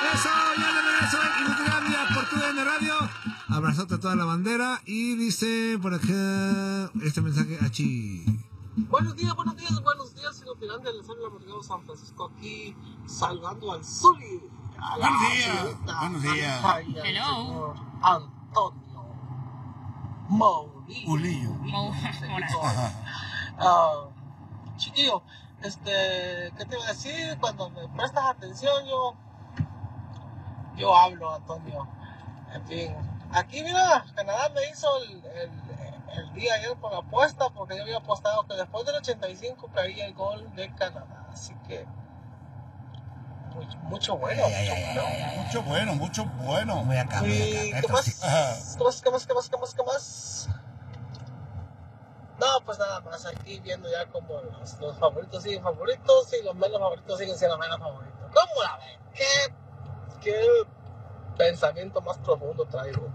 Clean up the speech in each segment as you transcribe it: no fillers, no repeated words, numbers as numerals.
Eso, ya le regreso en Inutilandia por tu DN Radio. Abrazote a toda la bandera. Y dice por acá este mensaje, Achi. Buenos días, Inutilandia. Les habla Rodrigo San Francisco aquí, saludando al Zuli. Buenos días. Hello. Antonio Mourinho. Chiquillo, ¿qué te iba a decir? Cuando me prestas atención, yo hablo, Antonio. En fin, aquí mira, Canadá me hizo el día ayer por apuesta, porque yo había apostado que después del 85 caía el gol de Canadá. Así que mucho bueno. Mucho bueno. Voy acá. ¿Qué más? No, pues nada más, aquí viendo ya como los favoritos siguen favoritos y los menos favoritos siguen siendo menos favoritos. ¿Cómo la ven? ¿Qué pensamiento más profundo traigo?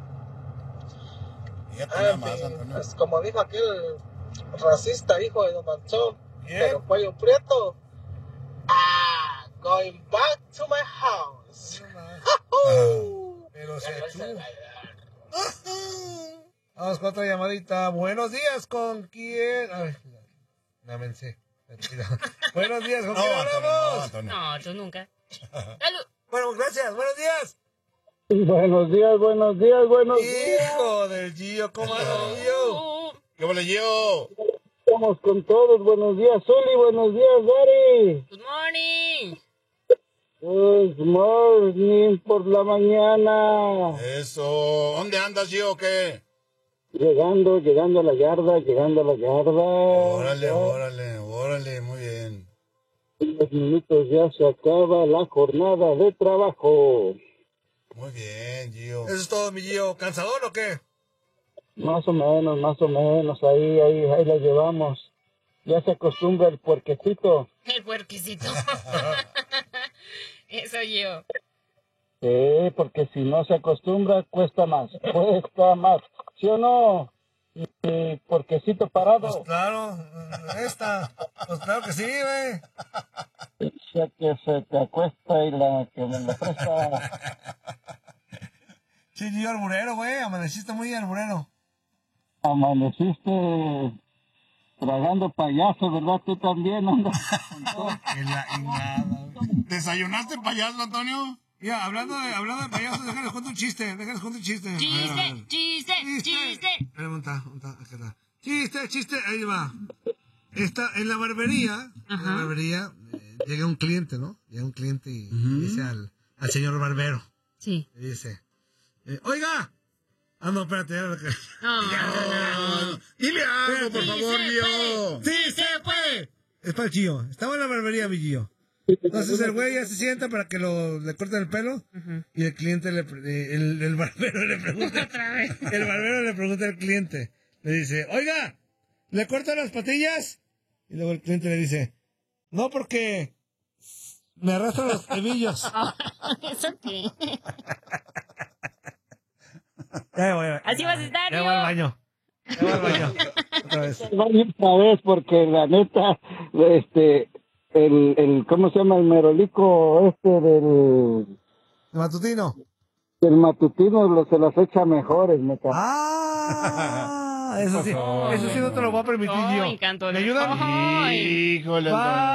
Pues como dijo aquel racista hijo de Donald Trump, pero cuello prieto, going back to my house. Pero se vamos con otra llamadita. Buenos días, ¿con quién? Ay, lámense. Buenos días, ¿con quién hablamos? No, tú nunca. Bueno, gracias, buenos días. Buenos días. Hijo del Gio, ¿cómo andas, Gio? ¿Qué vale, Gio? Estamos con todos. Buenos días, Zuli. Buenos días, Dari. Good morning. Good morning por la mañana. Eso. ¿Dónde andas, Gio, o qué? Llegando a la yarda. Órale, muy bien. En 10 minutos ya se acaba la jornada de trabajo. Muy bien, Gio. Eso es todo, mi Gio. ¿Cansador o qué? Más o menos, ahí la llevamos. Ya se acostumbra el puerquecito. El puerquecito. Eso yo. Sí, porque si no se acostumbra, cuesta más. ¿Sí o no? Y puerquecito parado. Pues claro, pues claro que sí, güey. Ya que se te acuesta y la que me la presta. Sí, Gio, alburero, güey. Amaneciste muy alburero. Amaneciste tragando payaso, ¿verdad? Tú también andas. ¿Desayunaste payaso, Antonio? Mira, hablando de payasos, déjales contar un chiste. Chiste. Chiste, ahí va. Está en la barbería. En la barbería llega un cliente, ¿no? Llega un cliente y dice al señor barbero. Sí. Le dice, oiga. No, espérate. No. Dile algo, por favor, Gio. ¡Sí, se puede! Es para el Gio. Estaba en la barbería, mi Gio. Entonces el güey ya se sienta para que le corten el pelo. Y el cliente, el barbero le pregunta. El barbero le pregunta al cliente. Le dice, oiga, ¿le cortan las patillas? Y luego el cliente le dice, no, porque me arrastran los hebillos. ¿Eso qué? Ya voy, Así vas a estar, ya voy al baño. Otra vez. Otra vez, porque la neta, el ¿cómo se llama? El merolico del Matutino. El matutino se las echa mejores, me cago. Eso sí no te lo voy a permitir yo. Me encantó. ¿Me ayudan? Híjole,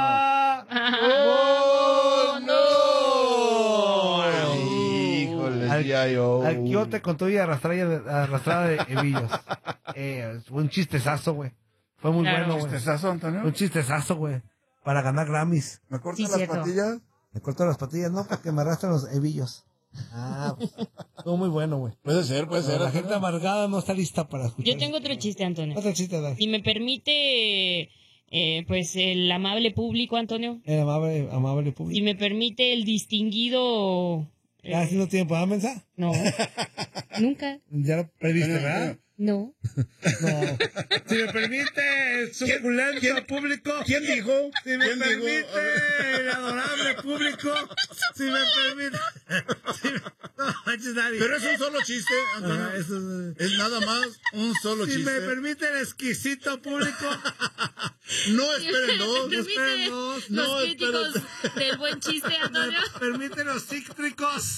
Al quiote con toda arrastrada de hebillos. Fue un chistezazo, güey. Fue muy bueno, güey. ¿Chistezazo, Antonio? Un chistezazo, güey. Para ganar Grammys. ¿Me cortas las patillas? Me corto las patillas, no, porque me arrastran los hebillos. Estuvo muy bueno, güey. Puede ser. La gente amargada no está lista para escuchar. Yo tengo otro chiste, Antonio. Otro chiste, dale. Si me permite, pues el amable público, Antonio. El amable público. Si me permite el distinguido... ¿Ya si no tiene para mensa? No. Nunca. Ya lo previste, ¿verdad? No. Si me permite el suculento público. ¿Quién dijo? Si me permite el adorable público. Si me permite. No, manches, Dari. Pero es un solo chiste, Antonio. Es nada más un solo Si chiste. me permite el exquisito público. No esperen dos. ¿Me permite No, los críticos del buen chiste, Antonio? Me permite los cítricos.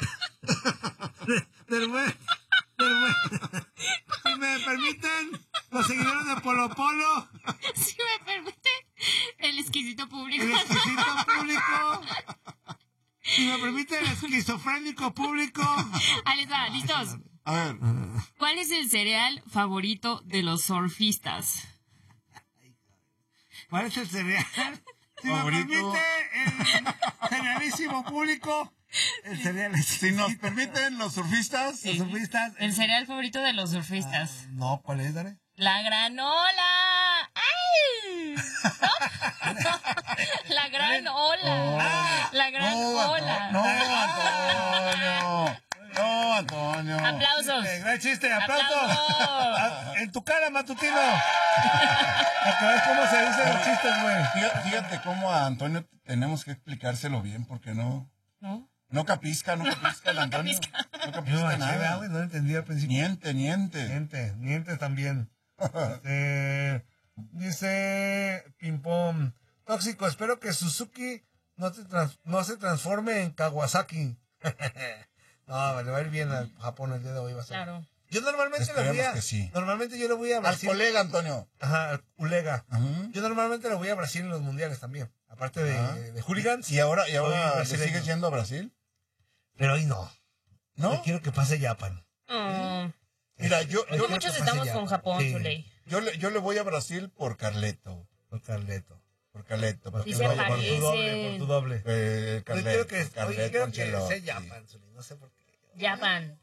del buen. Si me permiten los seguidores de Polo Polo. Si me permite el exquisito público. El exquisito público. Si me permite el esquizofrénico público. Ahí está, ¿listos? A ver. ¿Cuál es el cereal favorito de los surfistas? ¿Cuál es el cereal? Si Favorito. me permite el cerealísimo público. El cereal es... Si nos permiten los surfistas. Los surfistas. El cereal favorito de los surfistas. No, ¿cuál es, Dare? La granola. ¡Ay! La gran ola. La gran ola. No, Antonio. Aplausos. Gran chiste, aplausos. ¡Aplausos! En tu cara, matutino. Para que veas cómo se dicen los chistes, güey. Fíjate cómo a Antonio tenemos que explicárselo bien, porque no ¿No? capisca el Antonio. No capisca nada. güey, no entendí al principio. Niente también. Dice Pimpón, tóxico, espero que Suzuki no se transforme en Kawasaki. No, le va a ir bien a Japón el día de hoy. Va a ser. Claro. Yo normalmente que sí. Normalmente yo le voy a Al Brasil. colega Antonio. Ajá, al Ulega. Ajá. Yo normalmente le voy a Brasil en los mundiales también. Aparte de hooligans. ¿Y ahora Soy ¿le brasileño. sigues yendo a Brasil? Pero hoy no. ¿No? Yo quiero que pase Japan. Mira, yo Porque muchos que estamos pase con Japan. Japón, Sí. Zuley. yo le voy a Brasil por Carleto. Por Carleto. Porque Y se no, Por tu doble, parecen. por tu doble. Hoy Carleto, quiero que sea Ancelotti. Japan, Zuli, no sé por qué. Japan.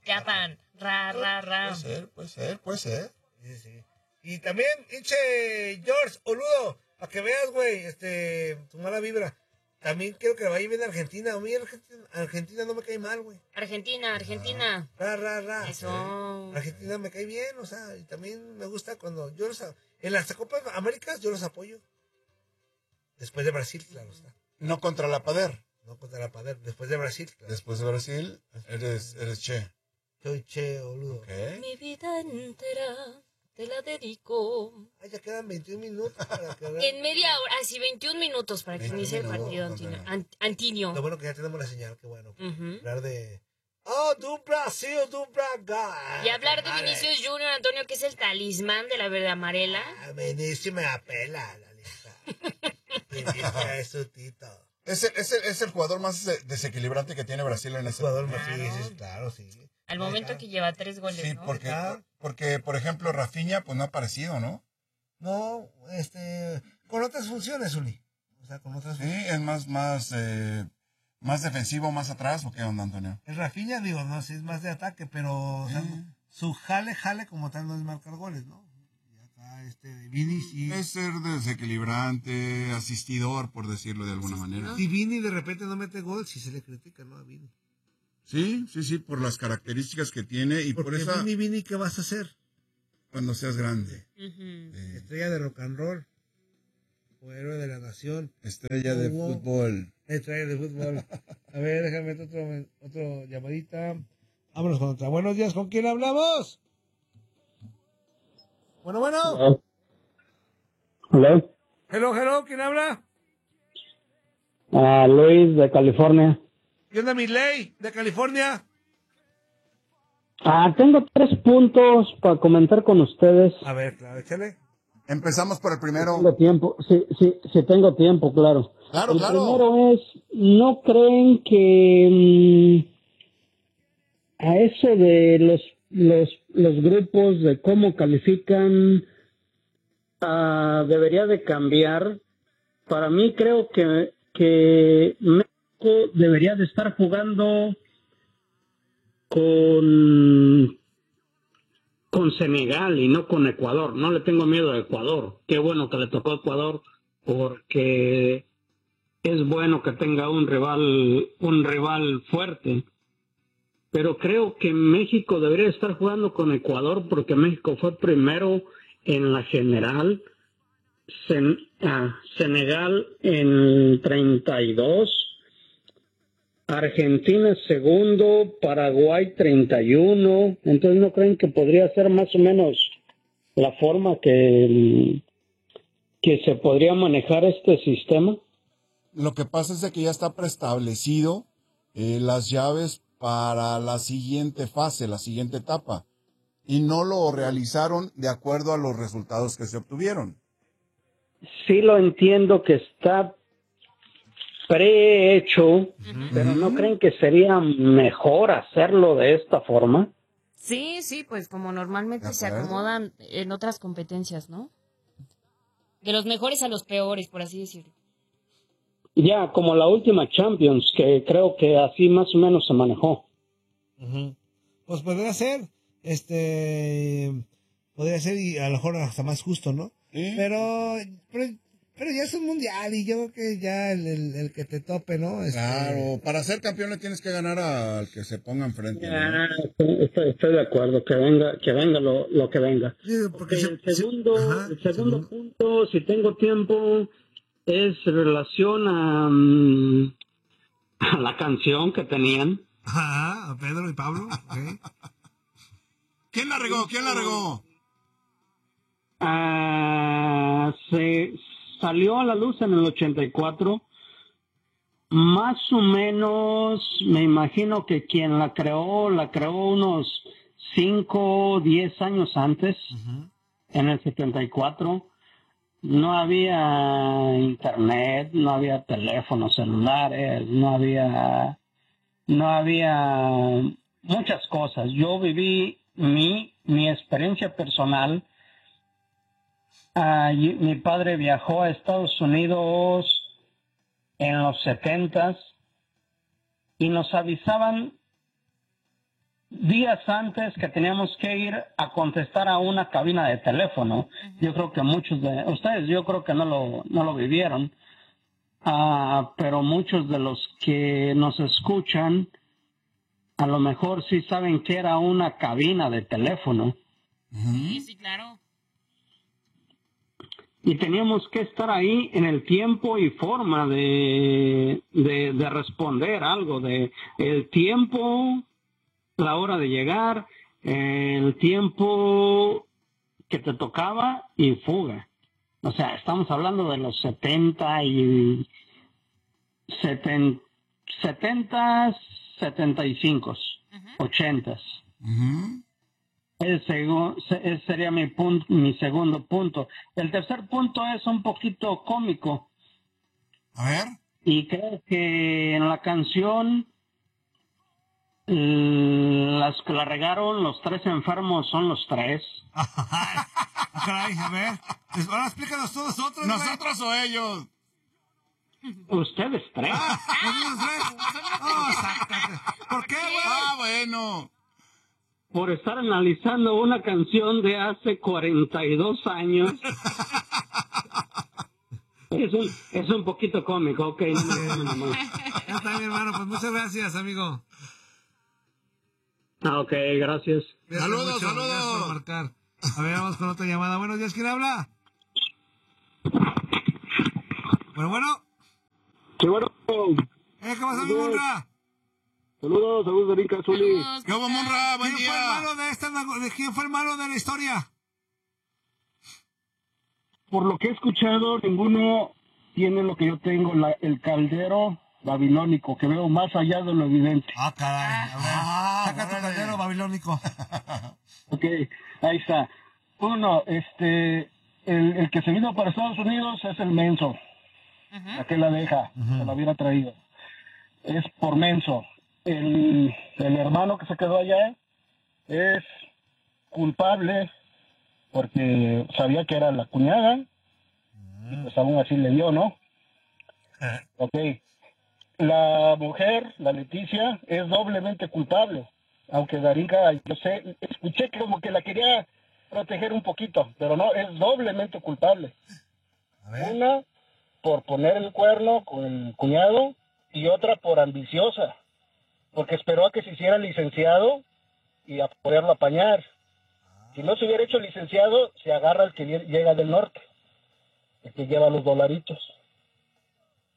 Ra. Puede ser. Sí. Y también, George, Oludo, para que veas, güey, tu mala vibra. También quiero que le vaya bien a Argentina. A mí Argentina no me cae mal, güey. Argentina. Ra. Eso. Argentina me cae bien, o sea, y también me gusta cuando en las Copas Américas yo los apoyo. Después de Brasil, claro está. No contra la Pader. No contra la Pader, después de Brasil, claro. Después de Brasil, eres Che. Soy Che, Oludo. Ok. Mi vida entera te la dedico. Ay, ya quedan 21 minutos para que En media hora, así 21 minutos para que 21 inicie el partido minutos, Antinio. Lo bueno que ya tenemos la señal, qué bueno. Ujú. Hablar de... Oh, do Brasil, do Braga. Y hablar de Vinicius Junior, Antonio, que es el talismán de la verde amarela. Vinicius me apela la lista. Vinicius es su tito. Es el jugador más desequilibrante que tiene Brasil en ese Jugador más, claro, sí. Al momento que lleva 3 goles, Sí, ¿no? porque, por ejemplo, Rafinha, pues no ha aparecido, ¿no? No, con otras funciones, Uli. O sea, con otras Sí, funciones. es más defensivo, más atrás, ¿o qué onda, Antonio? El Rafinha, digo, no, sí es más de ataque, pero o sea, su jale como tal no es marcar goles, ¿no? Y acá, Vini sí. Es ser desequilibrante, asistidor, por decirlo de alguna manera. Si Vini de repente no mete gol, sí se le critica, ¿no? A Vini. Sí, por las características que tiene y por Porque esa Vini, ¿qué vas a hacer? cuando seas grande. Estrella de rock and roll. O héroe de la nación. Estrella de fútbol. Estrella de fútbol. A ver, déjame otro llamadita. Vámonos con otra. Buenos días, ¿con quién hablamos? Bueno. Hola. Hello, ¿quién habla? Luis de California. ¿Qué onda, mi ley de California? Tengo 3 puntos para comentar con ustedes. A ver, claro, échale. Empezamos por el primero. Tengo tiempo, sí tengo tiempo, claro. Claro. El primero es, ¿no creen que a eso de los grupos de cómo califican debería de cambiar? Para mí creo que México debería de estar jugando con Senegal y no con Ecuador. No le tengo miedo a Ecuador. Qué bueno que le tocó a Ecuador, porque es bueno que tenga un rival fuerte. Pero creo que México debería estar jugando con Ecuador, porque México fue primero en la general. Senegal en 32 Argentina es segundo, Paraguay 31. Entonces, ¿no creen que podría ser más o menos la forma que se podría manejar este sistema? Lo que pasa es de que ya está preestablecido las llaves para la siguiente fase, la siguiente etapa, y no lo realizaron de acuerdo a los resultados que se obtuvieron. Sí lo entiendo que está prehecho, pero ¿no creen que sería mejor hacerlo de esta forma? Sí, pues como normalmente se acomodan en otras competencias, ¿no? De los mejores a los peores, por así decirlo. Ya, como la última Champions, que creo que así más o menos se manejó. Pues podría ser, podría ser y a lo mejor hasta más justo, ¿no? Pero ya es un mundial y yo creo que ya el que te tope, ¿no? Claro, para ser campeón le tienes que ganar al que se ponga enfrente, ¿no? Estoy de acuerdo, que venga lo que venga. Sí, porque el segundo punto, si tengo tiempo, es relación a la canción que tenían. A Pedro y Pablo. Okay. ¿Quién la regó? Se salió a la luz en el 84. Más o menos, me imagino que quien la creó unos 5 o 10 años antes, en el 74. No había internet, no había teléfonos celulares, no había muchas cosas. Yo viví mi experiencia personal. Mi padre viajó a Estados Unidos en los 70s y nos avisaban días antes que teníamos que ir a contestar a una cabina de teléfono. Yo creo que muchos de ustedes, yo creo que no lo vivieron, pero muchos de los que nos escuchan a lo mejor sí saben que era una cabina de teléfono. Sí, claro. Y teníamos que estar ahí en el tiempo y forma de responder algo, de el tiempo, la hora de llegar, el tiempo que te tocaba y fuga. O sea, estamos hablando de los 70 y 75, 80. Ese sería mi segundo punto. El tercer punto es un poquito cómico. A ver. Y creo que en la canción las que la regaron, los 3 enfermos son los 3. Caray, a ver. Ahora explícanos todos nosotros. ¿Nosotros o ellos? Ustedes 3. ¿Nosotros 3? Oh, sácate. ¿Por qué, güey? Bueno. Por estar analizando una canción de hace 42 años. Es un poquito cómico, ok. Ya está, mi hermano, pues muchas gracias, amigo. Ok, gracias. Saludos. Gracias por marcar. A ver, vamos con otra llamada. Buenos días, ¿quién habla? Bueno. Sí, bueno. ¿Qué pasa, mi Monra? Saludos, Erika Zuli. ¿Qué hubo, Monra? Buen día. ¿Quién fue el malo de la historia? Por lo que he escuchado, ninguno tiene lo que yo tengo, el caldero babilónico, que veo más allá de lo evidente. Ah, caray. A ver, saca tu caldero babilónico. Ok, ahí está. Uno, el que se vino para Estados Unidos es el menso. ¿A qué la deja? Se la hubiera traído. Es por menso. El hermano que se quedó allá es culpable porque sabía que era la cuñada y pues aún así le dio, ¿no? Ok. La mujer, la Leticia, es doblemente culpable, aunque Darinka, yo sé, escuché que como que la quería proteger un poquito, pero no, es doblemente culpable. Una por poner el cuerno con el cuñado y otra por ambiciosa, porque esperó a que se hiciera licenciado y a poderlo apañar. Si no se hubiera hecho licenciado, se agarra al que llega del norte, el que lleva los dolaritos.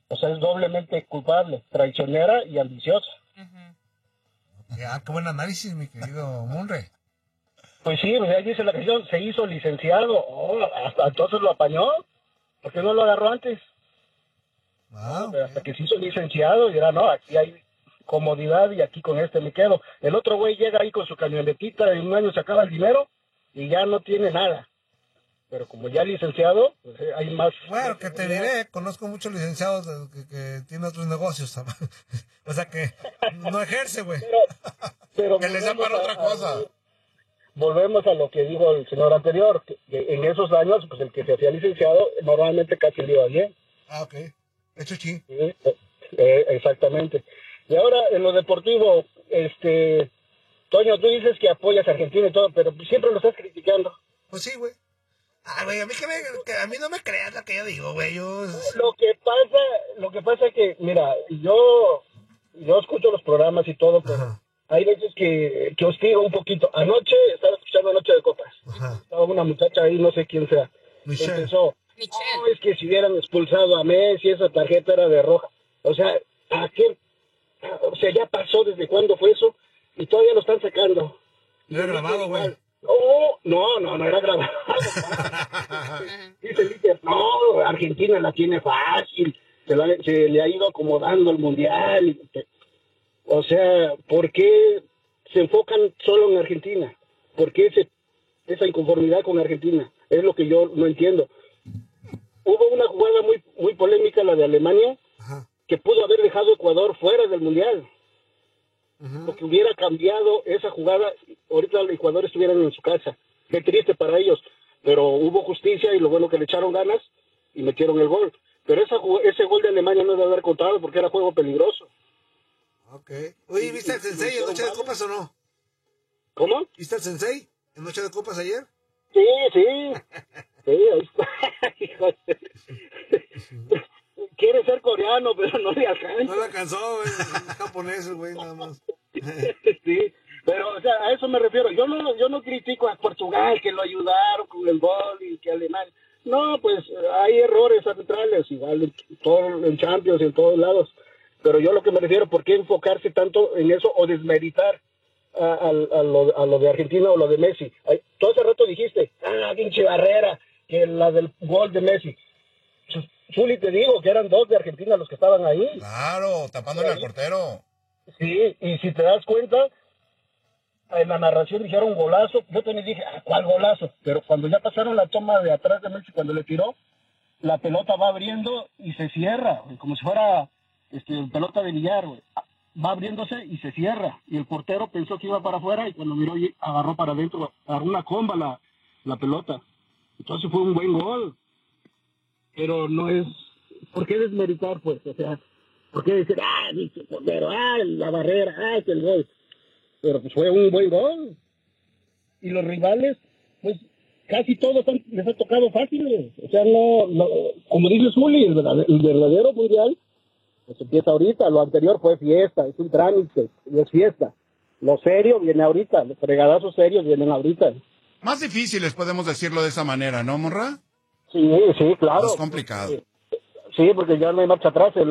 O sea, es doblemente culpable, traicionera y ambiciosa. Qué buen análisis, mi querido Munre. Pues sí, pues ahí dice la canción, se hizo licenciado. Hasta entonces lo apañó. ¿Por qué no lo agarró antes? Hasta que se hizo licenciado y dirá, no, aquí hay comodidad y aquí con este me quedo. El otro güey llega ahí con su camionetita, en un año se acaba el dinero y ya no tiene nada. Pero como ya licenciado, pues hay más... Bueno, que te diré, conozco muchos licenciados que tienen otros negocios. O sea que no ejerce, güey. Pero que les da para otra cosa. Volvemos a lo que dijo el señor anterior, que en esos años, pues el que se hacía licenciado, normalmente casi le iba bien. Ok. Hecho sí. Exactamente. Y ahora, en lo deportivo, Toño, tú dices que apoyas a Argentina y todo, pero siempre lo estás criticando. Pues sí, güey. Güey, a mí a mí no me creas lo que yo digo, güey. Lo que pasa es que, mira, yo escucho los programas y todo, pero hay veces que hostigo un poquito. Anoche estaba escuchando Noche de Copas. Estaba una muchacha ahí, no sé quién sea. Michelle. Empezó, no, es que si hubieran expulsado a Messi, esa tarjeta era de roja. O sea, ¿a qué? O sea, ya pasó, ¿desde cuándo fue eso? Y todavía lo están sacando. No era grabado, güey. No era grabado. Dice, no, Argentina la tiene fácil. Se le ha ido acomodando el mundial. O sea, ¿por qué se enfocan solo en Argentina? ¿Por qué esa inconformidad con Argentina? Es lo que yo no entiendo. Hubo una jugada muy, muy polémica, la de Alemania, que pudo haber dejado a Ecuador fuera del mundial. Porque hubiera cambiado esa jugada, ahorita el Ecuador estuvieran en su casa. Qué triste para ellos, pero hubo justicia y lo bueno que le echaron ganas y metieron el gol. Pero ese gol de Alemania no debe haber contado porque era juego peligroso. Ok. Oye, ¿viste al Sensei en Noche de Copas o no? ¿Cómo? ¿Viste al Sensei en Noche de Copas ayer? Sí. Sí, ahí está. Hijo de... Quiere ser coreano, pero no le alcanza. No le alcanzó, güey. Es japonés, güey, nada más. Sí, pero o sea, a eso me refiero. Yo no critico a Portugal, que lo ayudaron con el gol y que Alemania. No, pues hay errores arbitrales, igual en Champions y en todos lados. Pero yo lo que me refiero, ¿por qué enfocarse tanto en eso o desmeritar a lo de Argentina o lo de Messi? Todo ese rato dijiste, pinche Barrera, que la del gol de Messi. Zuli, te digo que eran 2 de Argentina los que estaban ahí. Claro, tapándole al portero. Sí, y si te das cuenta, en la narración dijeron golazo. Yo también dije, ¿cuál golazo? Pero cuando ya pasaron la toma de atrás de Messi, cuando le tiró, la pelota va abriendo y se cierra, como si fuera pelota de billar, güey. Va abriéndose y se cierra. Y el portero pensó que iba para afuera y cuando miró agarró para adentro, agarró una comba la pelota. Entonces fue un buen gol. Pero no es... ¿Por qué desmeritar, pues? O sea, ¿por qué decir, dice portero, la Barrera, que el gol? Pero pues fue un buen gol. Y los rivales, pues casi todos les ha tocado fáciles. O sea, no como dice Zuli, el verdadero mundial, pues empieza ahorita. Lo anterior fue fiesta, es un trámite, y es fiesta. Lo serio viene ahorita, los fregadazos serios vienen ahorita. Más difíciles, podemos decirlo de esa manera, ¿no, Monra? Sí, claro. Más complicado. Sí, porque ya no hay marcha atrás.